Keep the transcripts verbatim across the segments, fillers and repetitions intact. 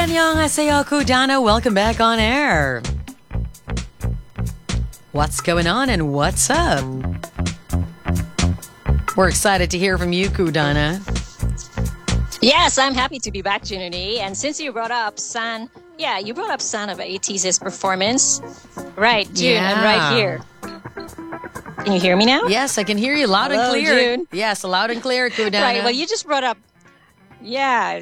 Annyeonghaseyo, Kudana. Welcome back on air. What's going on and what's up? We're excited to hear from you, Kudana. Yes, I'm happy to be back, Junity. And since you brought up San, yeah, you brought up San of ATEEZ's performance. Right, June, Yeah. I'm right here. Can you hear me now? Yes, I can hear you loud Hello, and clear. June. Yes, loud and clear, Kudana. Right, well, you just brought up, yeah.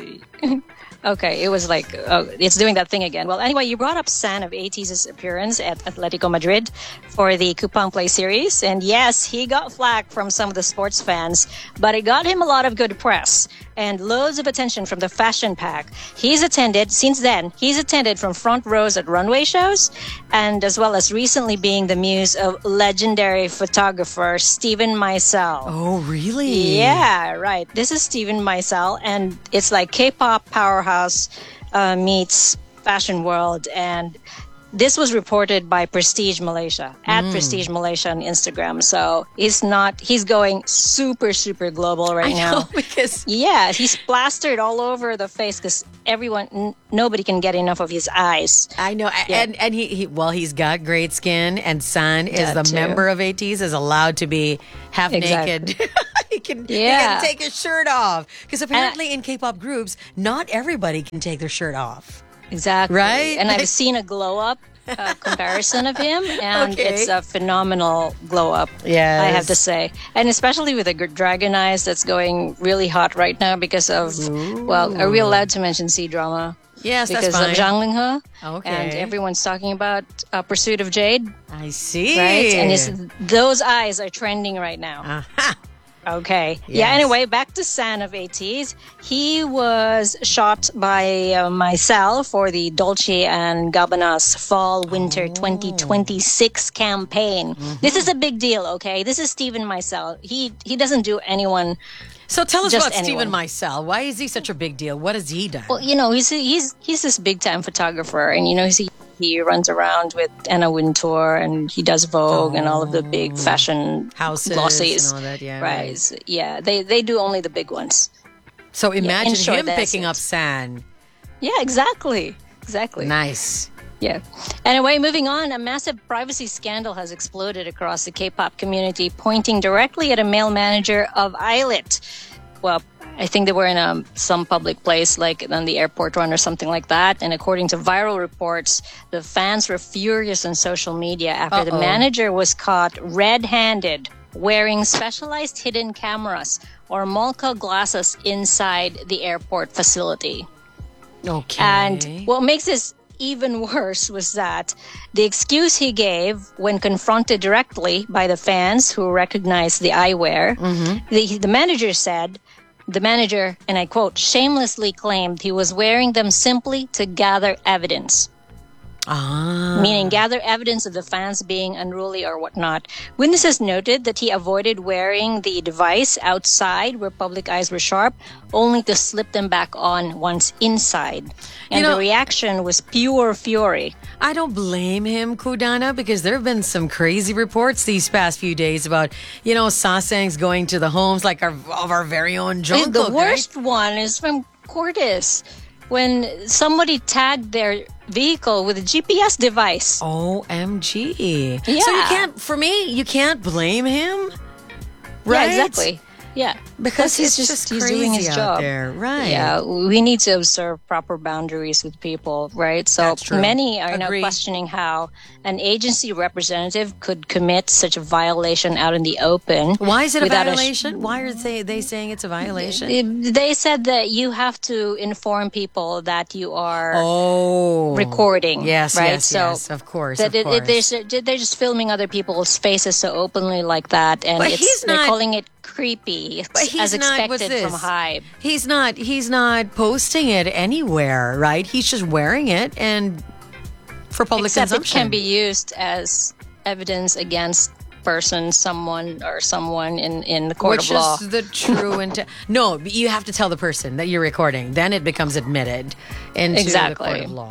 Okay, it was like, oh, it's doing that thing again. Well, anyway, you brought up San of ATEEZ's appearance at Atletico Madrid for the Kupang Play series. And yes, he got flack from some of the sports fans, but it got him a lot of good press and loads of attention from the fashion pack. He's attended, since then, he's attended from front rows at runway shows, and as well as recently being the muse of legendary photographer Steven Meisel. Oh, really? Yeah, right. This is Steven Meisel, and it's like K-pop powerhouse uh, meets fashion world. And this was reported by Prestige Malaysia, at Prestige Malaysia on Instagram. So he's not, he's going super, super global right I now. know, because Yeah, he's plastered all over the face because everyone, n- nobody can get enough of his eyes. I know, Yeah. and and he, he well, he's got great skin, and San is That the too. member of ATEEZ, is allowed to be half Exactly. naked. he can he Yeah. can take his shirt off because apparently in K-pop groups, not everybody can take their shirt off. Exactly. Right? And I've seen a glow up uh, comparison of him, and Okay. it's a phenomenal glow up. Yes. I have to say. And especially with the g- dragon eyes that's going really hot right now because of, well, are we allowed to mention C drama? Yes, Because that's fine. of Zhang Linghe. Okay. And everyone's talking about uh, Pursuit of Jade, I see. right? And it's, those eyes are trending right now. Aha. Okay. Yes. Yeah, anyway, back to San of ATEEZ. He was shot by uh, myself for the Dolce and Gabbana's Fall Winter twenty twenty-six campaign. This is a big deal, okay? This is Steven Meisel. He he doesn't do anyone. So tell us Just about Steven anyone. Meisel. Why is he such a big deal? What has he done? Well, you know, he's he's he's this big time photographer, and you know, he's, he runs around with Anna Wintour, and he does Vogue and all of the big fashion Houses glossies. and all that, yeah, right. right. So, yeah, they they do only the big ones. So imagine in short, him that's picking it. up San. Yeah, exactly. Exactly. Nice. Yeah. Anyway, moving on, a massive privacy scandal has exploded across the K-pop community, pointing directly at a male manager of Islet. Well, I think they were in a, some public place, like on the airport run or something like that. And according to viral reports, the fans were furious on social media after the Uh-oh. manager was caught red-handed wearing specialized hidden cameras or Molca glasses inside the airport facility. Okay. And what makes this even worse was that the excuse he gave when confronted directly by the fans who recognized the eyewear, the, the manager said, the manager, and I quote, shamelessly claimed he was wearing them simply to gather evidence. ah. Meaning gather evidence of the fans being unruly or whatnot. Witnesses noted that he avoided wearing the device outside where public eyes were sharp, only to slip them back on once inside. And You know- the reaction was pure fury. I don't blame him, Kudana, because there have been some crazy reports these past few days about, you know, Sasangs going to the homes like our, of our very own Jungkook. the right? worst one is from Cortis, when somebody tagged their vehicle with a G P S device. O M G. So Yeah. you can't, for me, you can't blame him. Right? Yeah, exactly. Yeah, Because he's it's just just he's doing his crazy out job. there, right. Yeah, we need to observe proper boundaries with people, right? So That's true. many are Agree. now questioning how an agency representative could commit such a violation out in the open. Why is it a without sh- violation? Why are they, they saying it's a violation? It- They said that you have to inform people that you are oh. recording. Yes, right? yes, so yes. Of course, That of it, it, course. they're, they're just filming other people's faces so openly like that, and But it's, he's they're not- calling it creepy, But he's as not, what's expected from this? Hybe. He's not he's not posting it anywhere, right? He's just wearing it and for public Except it consumption. can be used as evidence against person, someone, or someone in, in the court Which of law. is the true intent. No, but you have to tell the person that you're recording. Then it becomes admitted into Exactly. the court of law.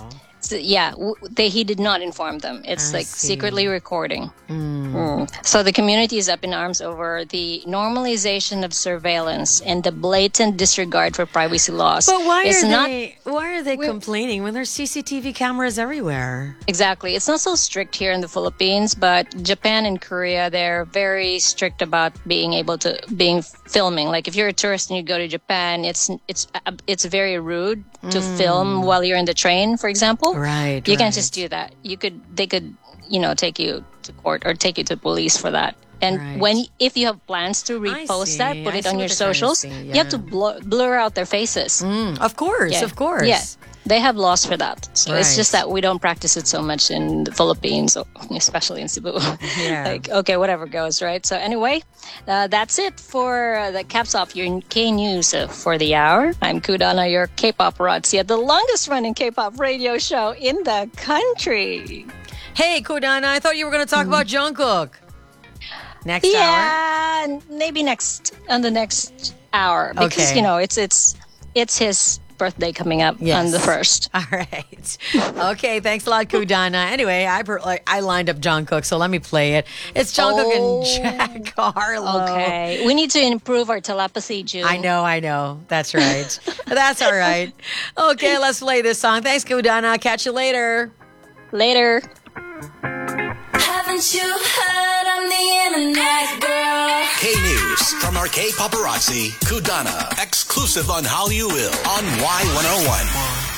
So, yeah, w- they he did not inform them. It's I like see. secretly recording. Mm. So the community is up in arms over the normalization of surveillance and the blatant disregard for privacy laws. But why it's are not, they why are they We're- complaining when there's C C T V cameras everywhere? Exactly. It's not so strict here in the Philippines, but Japan and Korea, they're very strict about being able to being filming. Like if you're a tourist and you go to Japan, it's it's uh, it's very rude to film while you're in the train, for example. Right. You can't right. just do that. You could they could, you know, take you to court or take you to police for that. And Right. when if you have plans to I repost that, see. put I it see on what your they're trying to socials, say, you have to yeah. blur, blur out their faces. Mm, of course, Yeah. of course. Yeah. They have laws for that. So it's Right. just that we don't practice it so much in the Philippines, especially in Cebu. Yeah. Like, okay, whatever goes, right? So anyway, uh, that's it for uh, the caps off your K News uh, for the hour. I'm Kudana, your K-pop paparazzi at the longest running K-pop radio show in the country. Hey, Kodana, I thought you were going to talk about Jungkook. Next hour. Yeah, maybe next on the next hour because Okay. you know it's it's it's his birthday coming up Yes. on the first. All right. Okay, thanks a lot, Kudana. Anyway, I per- like, I lined up Jungkook, so let me play it. It's Jungkook Oh. and Jack Harlow. Okay, we need to improve our telepathy, June. I know, I know. That's right. That's all right. Okay, let's play this song. Thanks, Kudana. Catch you later. Later. Haven't you heard I'm the internet girl? K News from our K paparazzi, Kudana, exclusive on How You Will on Y one oh one.